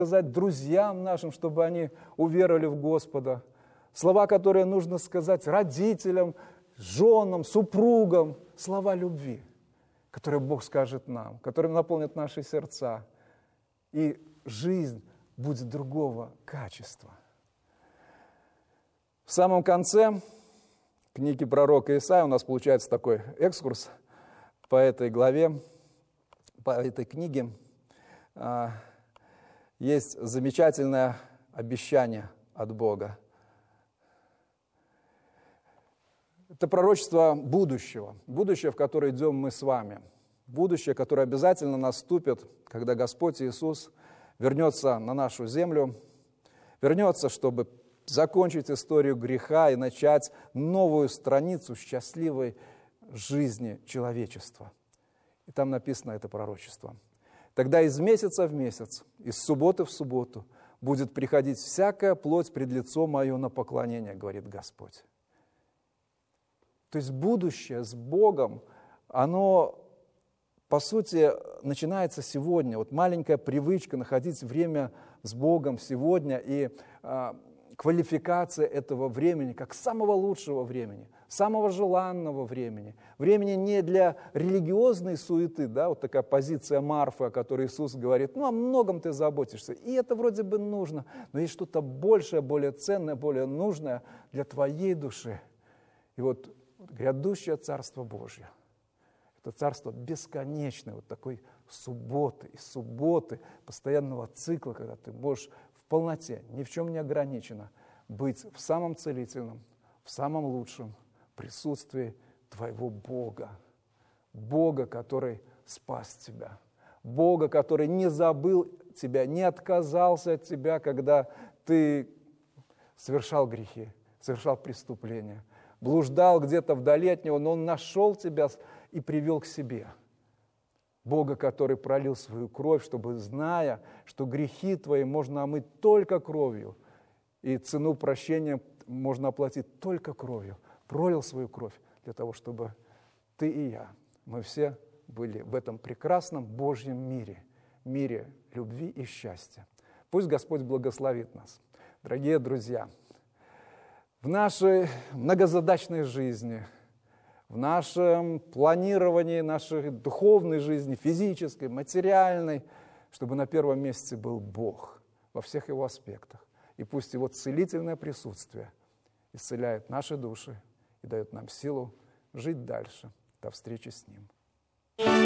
сказать друзьям нашим, чтобы они уверовали в Господа. Слова, которые нужно сказать родителям, женам, супругам. Слова любви, которые Бог скажет нам, которые наполнят наши сердца. И жизнь будет другого качества. В самом конце книги пророка Исаии у нас получается такой экскурс по этой главе, по этой книге. Есть замечательное обещание от Бога. Это пророчество будущего. Будущее, в которое идем мы с вами. Будущее, которое обязательно наступит, когда Господь Иисус вернется на нашу землю, вернется, чтобы закончить историю греха и начать новую страницу счастливой жизни человечества. И там написано это пророчество. Тогда из месяца в месяц, из субботы в субботу будет приходить всякая плоть пред лицо мое на поклонение, говорит Господь. То есть будущее с Богом, оно, по сути, начинается сегодня. Вот маленькая привычка находить время с Богом сегодня и квалификация этого времени как самого лучшего времени, самого желанного времени. Времени не для религиозной суеты, да, вот такая позиция Марфы, о которой Иисус говорит, о многом ты заботишься, и это вроде бы нужно, но есть что-то большее, более ценное, более нужное для твоей души. И вот грядущее Царство Божье, это Царство бесконечное, вот такой субботы и субботы, постоянного цикла, когда ты можешь в полноте, ни в чем не ограниченно, быть в самом целительном, в самом лучшем присутствии твоего Бога. Бога, который спас тебя. Бога, который не забыл тебя, не отказался от тебя, когда ты совершал грехи, совершал преступления, блуждал где-то вдали от Него, но Он нашел тебя и привел к себе. Бога, который пролил свою кровь, чтобы, зная, что грехи твои можно омыть только кровью, и цену прощения можно оплатить только кровью, пролил свою кровь для того, чтобы ты и я, мы все были в этом прекрасном Божьем мире, мире любви и счастья. Пусть Господь благословит нас. Дорогие друзья, в нашей многозадачной жизни, в нашем планировании нашей духовной жизни, физической, материальной, чтобы на первом месте был Бог во всех Его аспектах. И пусть Его целительное присутствие исцеляет наши души и дает нам силу жить дальше. До встречи с Ним.